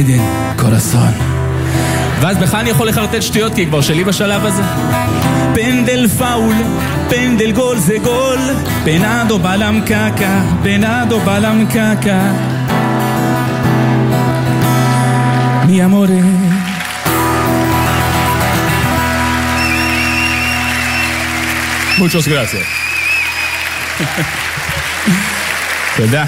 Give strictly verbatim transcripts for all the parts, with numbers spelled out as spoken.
קורסון. ואז בכלל אני יכול לחרטט שטויות כי כבר שלי בשלב הזה. פנדל פאול, פנדל גול זה גול, פנדו בלם קקה, פנדו בלם קקה. מי אמורה? Muchas gracias. תודה.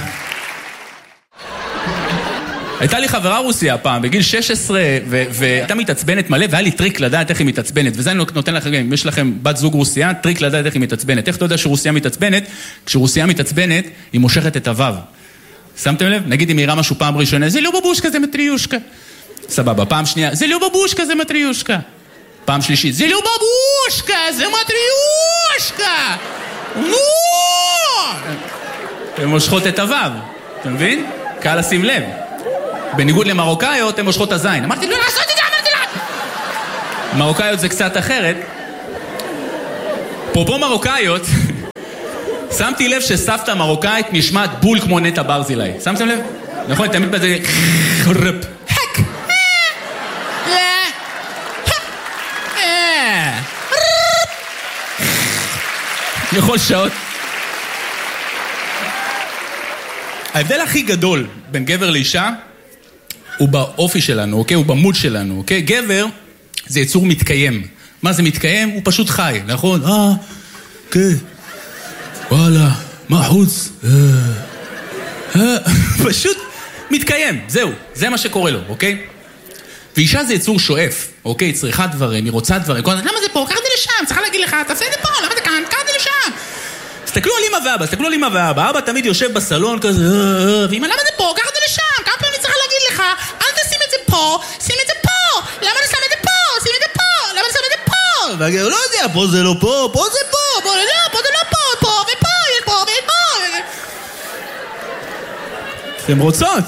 הייתה לי חברה רוסיה פעם, בגיל שש עשרה, והייתה מתעצבנת מלא, והיה לי טריק לדעת איך היא מתעצבנת, וזה אני נותן לכם, אם יש לכם בת זוג רוסיה, טריק לדעת איך היא מתעצבנת. איך אתה יודע שרוסיה מתעצבנת? כשרוסיה מתעצבנת, היא מושכת את הוו. שמתם לב? נגיד אם היא יראה משהו פעם ראשונה, זה לא בבושקה, זה מטריושקה. סבבה, פעם שנייה, זה לא בבושקה, זה מטריושקה. פעם שלישית, זה לא בבושקה, זה מטריושקה. נו! הן מושכות את הוו, אתה מבין? קל לשים לב. בניגוד למרוקאיות, הן מושכות הזין. אמרתי, לא לעשות את זה, אמרתי לה! מרוקאיות זה קצת אחרת. פרופו מרוקאיות, שמתי לב שסבתא מרוקאית נשמעת בול כמו נטע ברזילי. שמתם לב? נכון, תמיד בזה... הק! יכול שעות. ההבדל הכי גדול בין גבר לאישה הוא באופי שלנו, אוקיי? הוא במוד שלנו, אוקיי? גבר זה יצור מתקיים. מה זה מתקיים? הוא פשוט חי, נכון? אה, כן. וואלה, מה חוץ? אה, פשוט מתקיים, זהו. זה מה שקורה לו, אוקיי? ואישה זה יצור שואף, אוקיי? צריכה דברים, היא רוצה דברים. למה זה פה? קח את זה לשם, צריכה להגיד לך, תעשה את זה פה, למה זה כאן? קח את זה לשם. תסתכלו על אמא ואבא, תסתכלו על אמא ואבא. אבא תמיד יושב בסלון כזה, ואמא, למה זה פה? קח את זה לשם. כמה פעמים אני צריכה להגיד לך, אל תשים את זה פה, שים את זה פה. למה אני שם את זה פה? שים את זה פה. למה אני שם את זה פה? ואני לא יודע, פה זה לא פה, פה זה פה, פה זה לא, פה זה לא פה, פה ופה, יש פה ויש פה. אתם רוצות?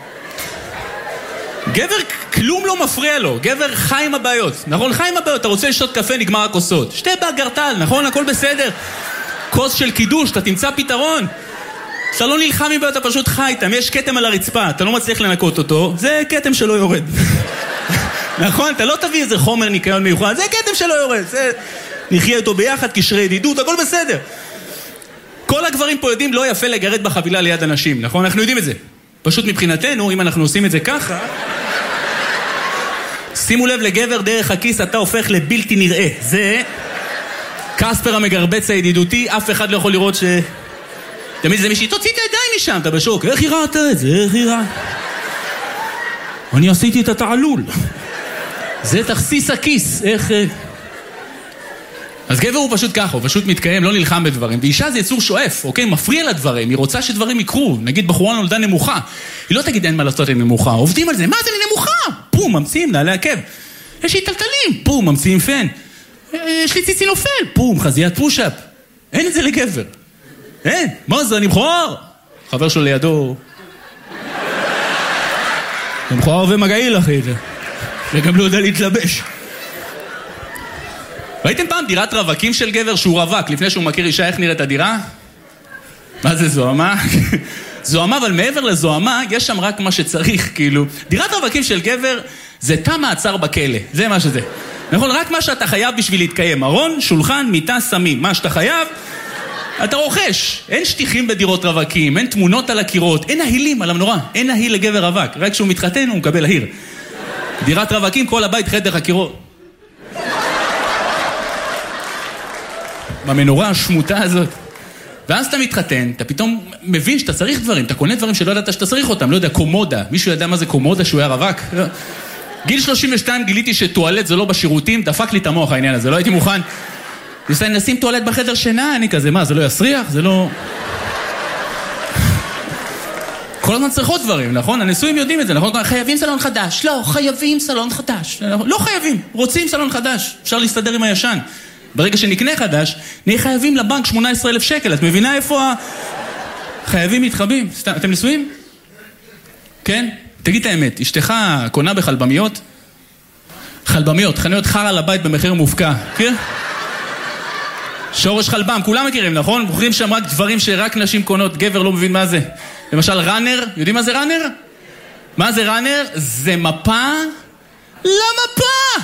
גבר כלום לא מפריע לו, גבר חי עם הבעיות, נכון? חי עם הבעיות, אתה רוצה לשתות קפה, נגמר הכוסות. שתי באגרטל, נכון? הכל בסדר. כוס של קידוש, אתה תמצא פתרון. אתה לא נלחם עם בעיות, אתה פשוט חי איתם. יש קטם על הרצפה, אתה לא מצליח לנקות אותו, זה קטם שלא יורד. נכון? אתה לא תביא איזה חומר ניקיון מיוחד, זה קטם שלא יורד. זה... נחיה אותו ביחד, קשרי ידידות, הכל בסדר. כל הגברים פה יודעים לא יפה לגרד בחבילה ליד אנשים, נכון? אנחנו יודעים את זה. פשוט מבחינתנו, אם אנחנו עושים את זה ככה, שימו לב לגבר דרך הכיס, אתה הופך לבלתי נראה. זה קספר המגרבץ הידידותי, אף אחד לא יכול לראות ש... תמיד זה מישהי, תוציא את הידיים משם, אתה בשוק. איך היא ראתה את זה? איך היא ראתה? אני עשיתי את התעלול. זה תכסיס הכיס. איך... אז גבר הוא פשוט ככה, הוא פשוט מתקיים, לא נלחם בדברים. ואישה זה יצור שואף, אוקיי? מפריע לדברים, היא רוצה שדברים יקרו. נגיד בחורה נולדה נמוכה. היא לא תגיד אין מה לעשות עם נמוכה. עובדים על זה, מה זה נמוכה? פום, ממציאים, נעלי עקב. יש לי טלטלים, פום, ממציאים פן. יש לי ציצי נופל, פום, חזיית פושאפ. אין את זה לגבר. אין, מה זה, אני מכוער. חבר שלו לידו. אני מכוער ומגעיל אחי. וגם לא יודע להתלבש. ראיתם פעם דירת רווקים של גבר שהוא רווק, לפני שהוא מכיר אישה, איך נראית הדירה? מה זה זוהמה? זוהמה, אבל מעבר לזוהמה, יש שם רק מה שצריך, כאילו. דירת רווקים של גבר זה תא מעצר בכלא, זה מה שזה. נכון, רק מה שאתה חייב בשביל להתקיים. ארון, שולחן, מיטה, סמים. מה שאתה חייב, אתה רוכש. אין שטיחים בדירות רווקים, אין תמונות על הקירות, אין נהילים על המנורה, אין נהיל לגבר רווק. רק כשהוא מתחתן הוא מקבל ההיר. דירת רווקים, כל הבית חדר חקירות. במנורה השמוטה הזאת. ואז אתה מתחתן, אתה פתאום מבין שאתה צריך דברים, אתה קונה דברים שלא ידעת שאתה צריך אותם, לא יודע, קומודה. מישהו ידע מה זה קומודה שהוא היה רווק? גיל שלושים ושתיים גיליתי שטואלט זה לא בשירותים, דפק לי את המוח העניין הזה, לא הייתי מוכן. ניסה, נשים טואלט בחדר שינה, אני כזה, מה, זה לא יסריח? זה לא... כל הזמן צריכות דברים, נכון? הנשואים יודעים את זה, נכון? חייבים סלון חדש, לא, חייבים סלון חדש. לא חייבים, רוצים סלון חדש, אפשר להסתדר עם הישן. ברגע שנקנה חדש, נהיה חייבים לבנק שמונה עשרה אלף שקל. את מבינה איפה ה... חייבים מתחבים. אתם נשואים? כן? תגיד את האמת, אשתך קונה בחלבמיות? חלבמיות, חנויות חרא לבית במחיר מופקע. כן? שורש חלבם, כולם מכירים, נכון? מוכרים שם רק דברים שרק נשים קונות, גבר לא מבין מה זה. למשל, ראנר, יודעים מה זה ראנר? מה זה ראנר? זה מפה למפה!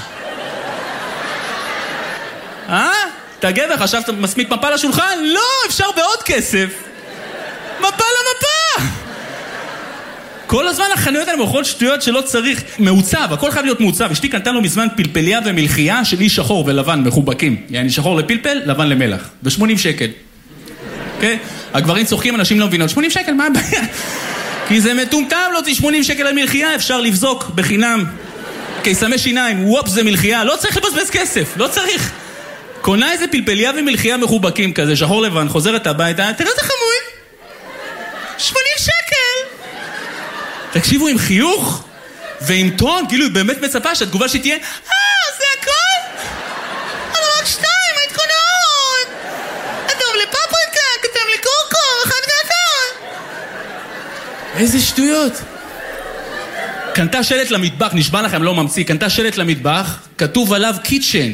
אה? אתה גבר, חשבת מספיק מפה לשולחן? לא, אפשר בעוד כסף. מפה למפה! כל הזמן החנויות האלה מוכרות שטויות שלא צריך. מעוצב, הכל חייב להיות מעוצב. אשתי קנתה לו מזמן פלפליה ומלחייה שלי שחור ולבן מחובקים. יעני שחור לפלפל, לבן למלח. ב-שמונים שקל. אוקיי? הגברים צוחקים, אנשים לא מבינות. שמונים שקל, מה הבעיה? כי זה מטומטם, לא זה שמונים שקל על מלחייה, אפשר לבזוק בחינם. קיסמי שיניים, וופ, זה מלחייה. לא צריך לבזבז כסף, לא צריך. קונה איזה פלפליה ומלחייה מחובקים כזה, שחור לבן, חוזרת הביתה, תראה איזה חמוד. שמונים שקל. תקשיבו, עם חיוך ועם טון, כאילו היא באמת מצפה שהתגובה שתהיה, אה, זה הכל? אבל רק שתיים, היית קונה עוד. כתוב לי פפריקה, כתוב לי קורקום, אחד גדול. איזה שטויות. קנתה שלט למטבח, נשבע לכם, לא ממציא, קנתה שלט למטבח, כתוב עליו קיצ'ן.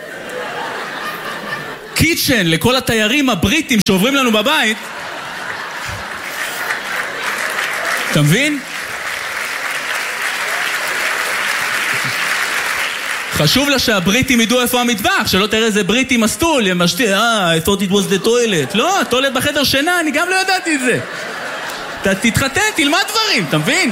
קיצ'ן לכל התיירים הבריטים שעוברים לנו בבית. אתה מבין? חשוב לה שהבריטים ידעו איפה המטבח, שלא תראה איזה בריטי מסטול, הם משתי, אה, I thought it was the toilet. לא, הטוילט בחדר שינה, אני גם לא ידעתי את זה. אתה תתחתן, תלמד דברים, אתה מבין?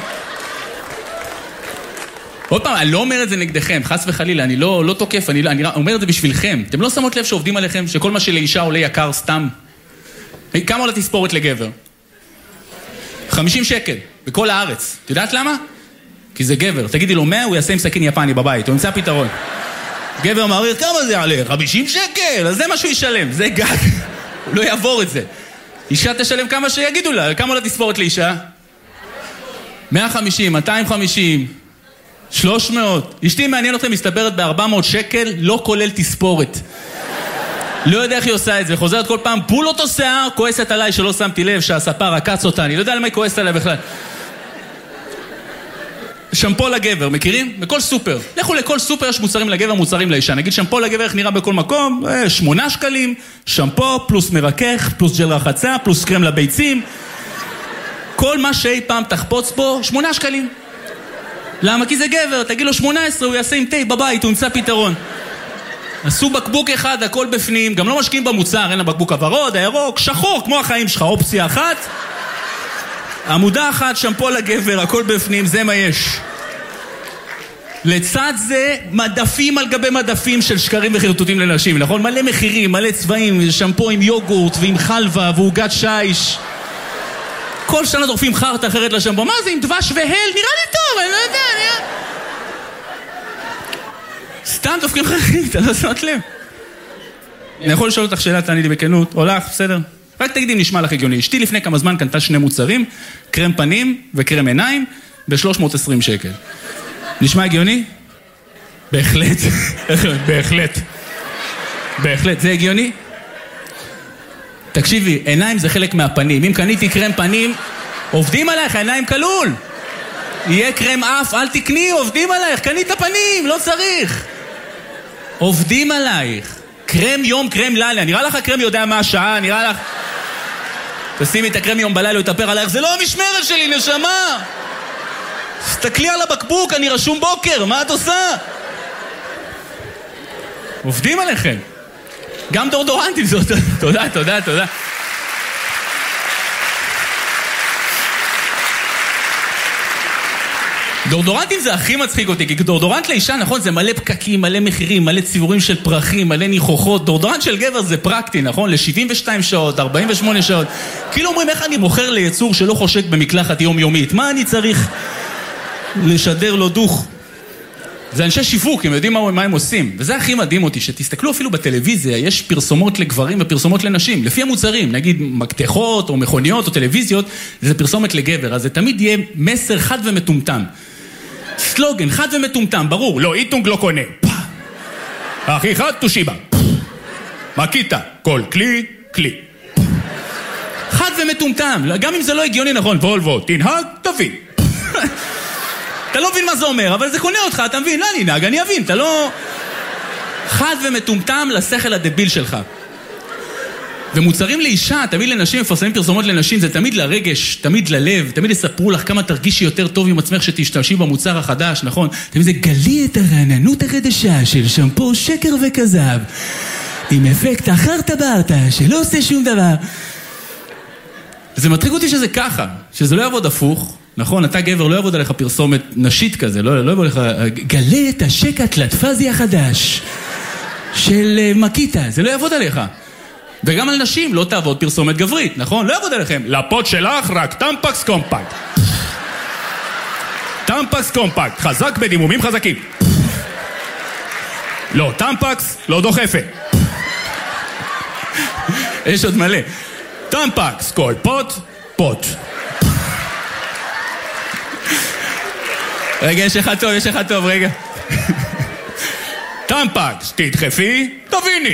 עוד פעם, אני לא אומר את זה נגדכם, חס וחלילה, אני לא, לא תוקף, אני, אני אומר את זה בשבילכם. אתם לא שמות לב שעובדים עליכם, שכל מה שלאישה עולה יקר סתם? כמה עולה תספורת לגבר? חמישים שקל, בכל הארץ. את יודעת למה? כי זה גבר. תגידי לו מאה, הוא יעשה עם סכין יפני בבית, הוא ימצא פתרון. גבר מעריך, כמה זה יעלה? חמישים שקל, אז זה מה שהוא ישלם, זה גג. הוא לא יעבור את זה. אישה תשלם כמה שיגידו לה, כמה עולה תספורת לאישה? מאה וחמישים, מאתיים וחמישים, שלוש מאות. אשתי מעניין אתכם, מסתברת ב-ארבע מאות שקל, לא כולל תספורת. לא יודע איך היא עושה את זה, חוזרת כל פעם, בול אותו שיער, כועסת עליי שלא שמתי לב שהספר עקץ אותה, אני לא יודע למה היא כועסת עליי בכלל. שמפו לגבר, מכירים? בכל סופר. לכו לכל סופר, יש מוצרים לגבר, מוצרים לאישה. נגיד שמפו לגבר, איך נראה בכל מקום? שמונה שקלים, שמפו, פלוס מרכך, פלוס ג'ל רחצה, פלוס קרם לביצים. כל מה שאי פעם תחפוץ בו, שמונה שקלים. למה? כי זה גבר, תגיד לו שמונה עשרה, הוא יעשה עם תה בבית, הוא ימצא פתרון. עשו בקבוק אחד, הכל בפנים, גם לא משקיעים במוצר, אין לה בקבוק הוורוד, הירוק, שחור, כמו החיים שלך, אופציה אחת. עמודה אחת, שמפו לגבר, הכל בפנים, זה מה יש. לצד זה, מדפים על גבי מדפים של שקרים וחרטוטים לנשים, נכון? מלא מחירים, מלא צבעים, שמפו עם יוגורט ועם חלבה ועוגת שיש. כל שנה דורפים חרט אחרת לשמפו. מה זה עם דבש והל? נראה לי טוב, אני לא יודע, נראה... סתם דופקים חרכים, אתה לא שמת לב. אני יכול לשאול אותך שאלה, תעני לי בכנות, או לך, בסדר? רק תגידי אם נשמע לך הגיוני. אשתי לפני כמה זמן קנתה שני מוצרים, קרם פנים וקרם עיניים, ב-שלוש מאות ועשרים שקל. נשמע הגיוני? בהחלט. בהחלט. בהחלט. זה הגיוני? תקשיבי, עיניים זה חלק מהפנים. אם קניתי קרם פנים, עובדים עלייך, העיניים כלול. יהיה קרם אף, אל תקני, עובדים עלייך, קנית פנים, לא צריך. עובדים עלייך. קרם יום, קרם לילה. נראה לך הקרם יודע מה השעה, נראה לך... תשימי את הקרם יום בלילה, הוא יתאפר עלייך. זה לא המשמרת שלי, נשמה. תסתכלי על הבקבוק, אני רשום בוקר, מה את עושה? עובדים עליכם. גם דורדורנטים, זאת... תודה, תודה, תודה. דורדורנטים זה הכי מצחיק אותי, כי דורדורנט לאישה, נכון, זה מלא פקקים, מלא מחירים, מלא ציבורים של פרחים, מלא ניחוחות. דורדורנט של גבר זה פרקטי, נכון? ל-שבעים ושתיים שעות, ארבעים ושמונה שעות. כאילו אומרים, איך אני מוכר ליצור שלא חושק במקלחת יומיומית? מה אני צריך לשדר לו דוך? זה אנשי שיווק, הם יודעים מה, מה הם עושים. וזה הכי מדהים אותי, שתסתכלו אפילו בטלוויזיה, יש פרסומות לגברים ופרסומות לנשים, לפי המוצרים, נגיד מקתחות או מכוניות או טלוויזיות, זה פרסומת לגבר, אז זה תמיד יהיה מסר חד ומטומטם. סלוגן, חד ומטומטם, ברור, לא, איטונג לא קונה. הכי חד, תושיבה. מקיטה, כל כלי, כלי. חד ומטומטם, גם אם זה לא הגיוני, נכון, וולבו, תנהג, תבין. אתה לא מבין מה זה אומר, אבל זה קונה אותך, אתה מבין? לא, אני נהג, אני אבין, אתה לא... חד ומטומטם לשכל הדביל שלך. ומוצרים לאישה, תמיד לנשים, מפרסמים פרסומות לנשים, זה תמיד לרגש, תמיד ללב, תמיד יספרו לך כמה תרגישי יותר טוב עם עצמך שתשתמשי במוצר החדש, נכון? תמיד זה גלי את הרעננות החדשה של שמפו שקר וכזב, עם אפקט אחר טברתה, שלא עושה שום דבר. זה מטריג אותי שזה ככה, שזה לא יעבוד הפוך, נכון? אתה גבר, לא יעבוד עליך פרסומת נשית כזה, לא, לא יעבוד עליך, גלה את השק הטלטפזי החדש של מקיטה, זה לא יעבוד עליך. וגם על נשים לא תעבוד פרסומת גברית, נכון? לא יעבוד עליכם. לפות שלך רק טמפקס קומפקט. טמפקס קומפקט, חזק בדימומים חזקים. לא, טמפקס לא דוחפת. יש עוד מלא. טמפקס, כל פוט, פוט. רגע, יש אחד טוב, יש אחד טוב, רגע. טמפקס, תדחפי, תביני.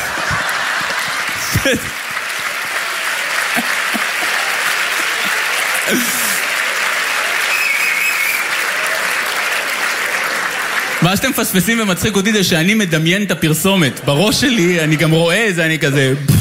מה שאתם מפספסים ומצחיק אותי זה שאני מדמיין את הפרסומת. בראש שלי אני גם רואה זה, אני כזה...